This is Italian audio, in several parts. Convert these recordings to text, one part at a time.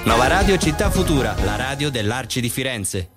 Nova Radio Città Futura, la radio dell'Arci di Firenze.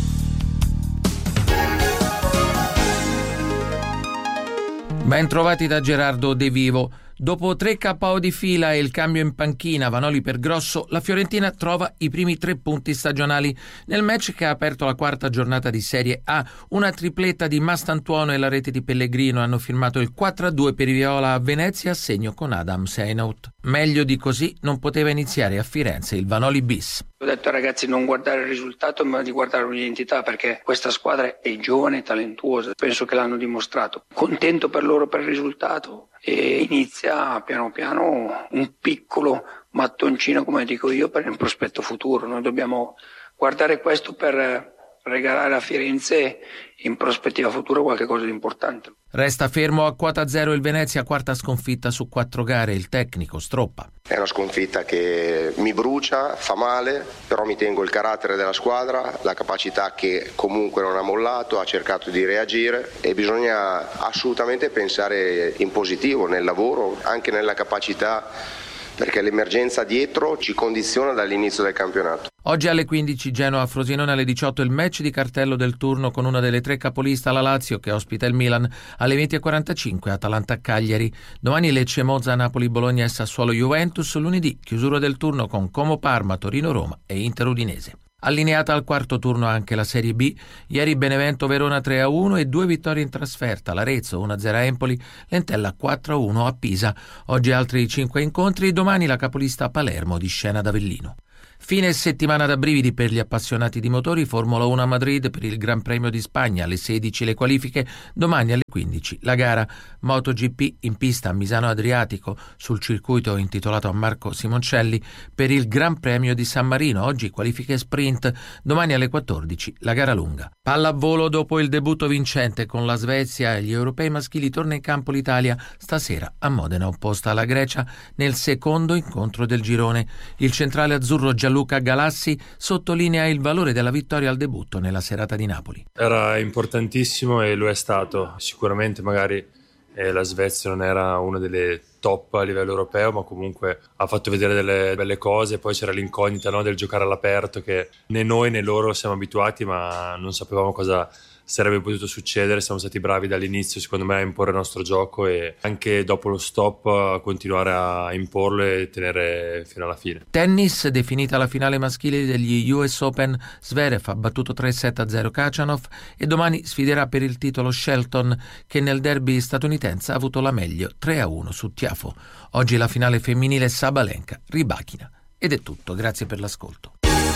Ben trovati da Gerardo De Vivo. Dopo 3 KO di fila e il cambio in panchina, Vanoli per Grosso, la Fiorentina trova i primi 3 punti stagionali. Nel match che ha aperto la 4ª giornata di Serie A, una tripletta di Mastantuono e la rete di Pellegrino hanno firmato il 4-2 per i Viola a Venezia, a segno con Adam Seinaut. Meglio di così non poteva iniziare a Firenze il Vanoli bis. Ho detto ai ragazzi non guardare il risultato ma di guardare l'identità, perché questa squadra è giovane e talentuosa, penso che l'hanno dimostrato. Contento per loro per il risultato e inizia piano piano un piccolo mattoncino, come dico io, per il prospetto futuro. Noi dobbiamo guardare questo per regalare a Firenze in prospettiva futura qualche cosa di importante. Resta fermo a quota 0 il Venezia, 4ª sconfitta su 4 gare, il tecnico Stroppa. È una sconfitta che mi brucia, fa male, però mi tengo il carattere della squadra, la capacità che comunque non ha mollato, ha cercato di reagire e bisogna assolutamente pensare in positivo nel lavoro, anche nella capacità, perché l'emergenza dietro ci condiziona dall'inizio del campionato. Oggi alle 15 Genoa-Frosinone, alle 18 il match di cartello del turno con una delle 3 capoliste, la Lazio che ospita il Milan, alle 20:45 Atalanta-Cagliari. Domani Lecce-Monza, Napoli-Bologna e Sassuolo-Juventus. Lunedì chiusura del turno con Como-Parma, Torino-Roma e Inter-Udinese. Allineata al 4º turno anche la Serie B, ieri Benevento-Verona 3-1 e 2 vittorie in trasferta, l'Arezzo 1-0 a Empoli, l'Entella 4-1 a Pisa. Oggi altri 5 incontri, domani la capolista Palermo di Scena d'Avellino. Fine settimana da brividi per gli appassionati di motori. Formula 1 a Madrid per il Gran Premio di Spagna, alle 16 le qualifiche, domani alle 15 la gara. MotoGP in pista a Misano Adriatico sul circuito intitolato a Marco Simoncelli per il Gran Premio di San Marino, oggi qualifiche sprint, domani alle 14 la gara lunga. Pallavolo, dopo il debutto vincente con la Svezia e gli europei maschili, torna in campo l'Italia stasera a Modena, opposta alla Grecia nel secondo incontro del girone. Il centrale azzurro Gianluca Galassi sottolinea il valore della vittoria al debutto nella serata di Napoli. Era importantissimo e lo è stato. Sicuramente magari la Svezia non era una delle top a livello europeo, ma comunque ha fatto vedere delle belle cose. Poi c'era l'incognita, no, del giocare all'aperto, che né noi né loro siamo abituati, ma non sapevamo cosa sarebbe potuto succedere. Siamo stati bravi dall'inizio, secondo me, a imporre il nostro gioco e anche dopo lo stop a continuare a imporlo e tenere fino alla fine. Tennis, definita la finale maschile degli US Open, Zverev ha battuto 3-7-0 Khachanov e domani sfiderà per il titolo Shelton, che nel derby statunitense ha avuto la meglio 3-1 su Tiafoe. Oggi la finale femminile Sabalenka-Rybakina. Ed è tutto, grazie per l'ascolto.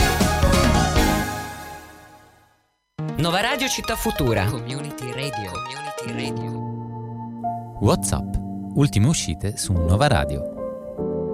Nova Radio Città Futura. Community Radio. Community Radio. WhatsApp. Ultime uscite su Nova Radio.